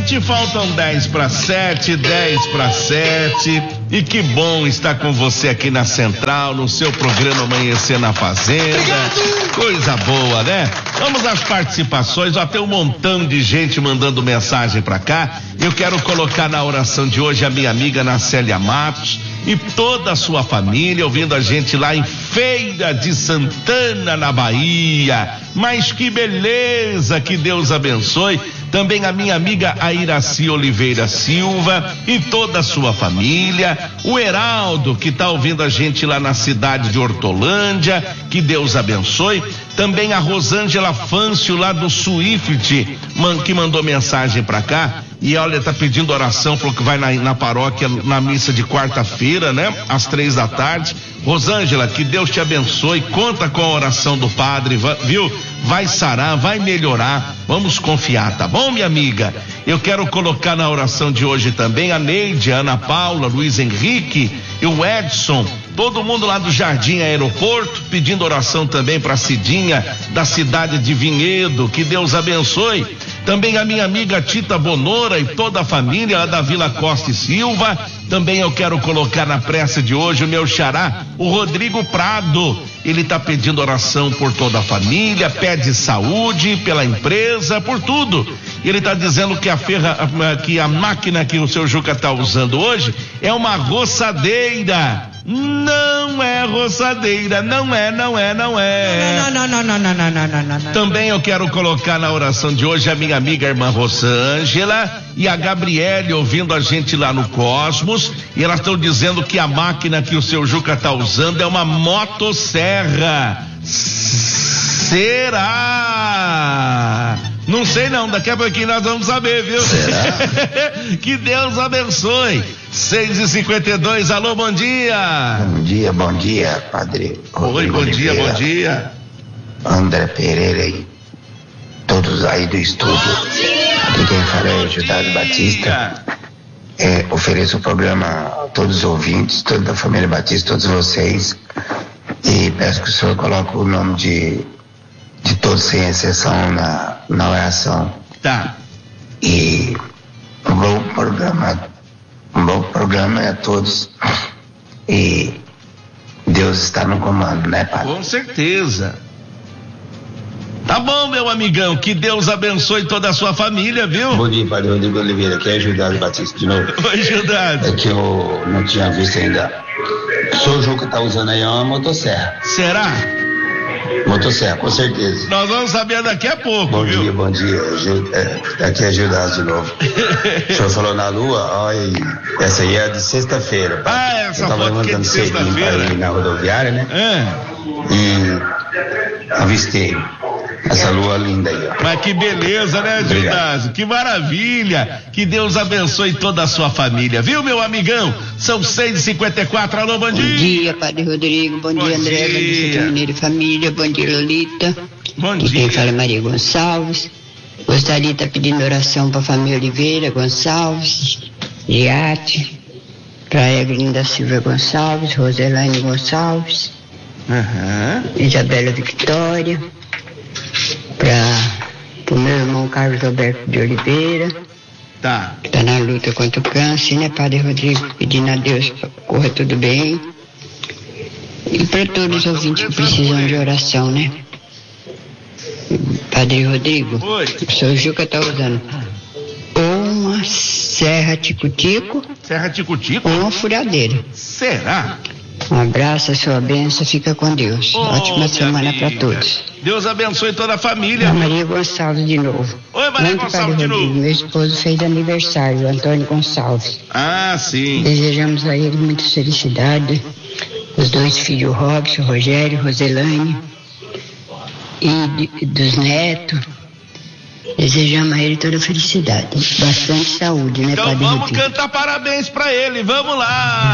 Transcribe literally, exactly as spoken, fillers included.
noite, faltam dez para sete, dez para sete. E que bom estar com você aqui na Central, no seu programa Amanhecer na Fazenda. Obrigado. Coisa boa, né? Vamos às participações, ó, tem um montão de gente mandando mensagem pra cá. Eu quero colocar na oração de hoje a minha amiga Nacélia Matos e toda a sua família, ouvindo a gente lá em Feira de Santana, na Bahia. Mas que beleza, que Deus abençoe. Também a minha amiga Airaci Oliveira Silva e toda a sua família. O Heraldo, que está ouvindo a gente lá na cidade de Hortolândia, que Deus abençoe. Também a Rosângela Fâncio, lá do Swift, man, que mandou mensagem para cá. E olha, tá pedindo oração, falou que vai na, na paróquia, na missa de quarta-feira, né? Às três da tarde. Rosângela, que Deus te abençoe, conta com a oração do padre, viu? Vai sarar, vai melhorar, vamos confiar, tá bom, minha amiga? Eu quero colocar na oração de hoje também a Neide, a Ana Paula, Luiz Henrique e o Edson, todo mundo lá do Jardim Aeroporto, pedindo oração também para Cidinha, da cidade de Vinhedo, que Deus abençoe. Também a minha amiga Tita Bonora e toda a família lá da Vila Costa e Silva. Também eu quero colocar na prece de hoje o meu xará, o Rodrigo Prado. Ele está pedindo oração por toda a família, pede saúde pela empresa, por tudo. Ele está dizendo que a ferra, que a máquina que o seu Juca está usando hoje é uma roçadeira. Não é roçadeira, não é, não é, não é. Não, não, não, não, não, não, não, não, não, não. Também eu quero colocar na oração de hoje a minha amiga irmã Rosângela e a Gabriele ouvindo a gente lá no Cosmos, e elas estão dizendo que a máquina que o seu Juca está usando é uma motosserra. Será? Não sei não, daqui a pouquinho nós vamos saber, viu? Será? Que Deus abençoe. seis e cinquenta e dois, alô, bom dia. Bom dia, bom dia, padre. Oi, bom dia, bom dia. André Pereira e todos aí do estúdio. Aqui quem fala é Judásio Batista. É, ofereço o programa a todos os ouvintes, toda a família Batista, todos vocês. E peço que o senhor coloque o nome de, de todos sem exceção na, na oração. Tá. E um bom programa, um bom programa a todos. E Deus está no comando, né, padre? Com certeza. Tá bom, meu amigão, que Deus abençoe toda a sua família, viu? Bom dia, padre Rodrigo Oliveira, aqui é Judásio Batista de novo. Oi, Judásio. É que eu não tinha visto ainda. O senhor Juca tá usando aí uma motosserra. Será? Motosserra, com certeza. Nós vamos saber daqui a pouco, bom viu? Dia, bom dia, Gil, é, aqui é Judásio de novo. O senhor falou na lua, olha, essa aí é de sexta-feira. Ah, essa eu tava foto que é de sexta-feira. Na rodoviária, né? É. E avistei essa lua linda aí, ó. Mas que beleza, né, Judásio? Que maravilha. Que Deus abençoe toda a sua família, viu, meu amigão? São seis e cinquenta e quatro, alô, bom dia. Bom dia, padre Rodrigo, bom, bom dia, André, bom dia, Mineiro e família, bom dia, Lolita. Bom Aqui dia. quem fala é Maria Gonçalves. Gostaria de estar pedindo oração para a família Oliveira Gonçalves, Giate, para Evelyn da Silva Gonçalves, Roselaine Gonçalves, uhum. Isabela Victória, para o meu irmão Carlos Alberto de Oliveira, tá. que está na luta contra o câncer, né, padre Rodrigo, pedindo a Deus para correr tudo bem. E para todos os ouvintes que precisam de oração, né? Padre Rodrigo, Oi. o senhor Juca está usando ou uma serra tico-tico, Serra Tico-Tico? ou uma furadeira. Será? Um abraço, a sua bênção, fica com Deus. Oh, ótima semana amiga. para todos. Deus abençoe toda a família. A Maria Gonçalves de novo. Oi, Maria Muito Gonçalves padre de Rodrigo, novo. meu esposo fez aniversário, Antônio Gonçalves. Ah, sim. Desejamos a ele muita felicidade. Os dois filhos, Robson, Rogério, Roselaine, e de, dos netos. Desejamos a ele toda felicidade. Bastante saúde, né, Então padre vamos Rodrigo? cantar parabéns pra ele, vamos lá.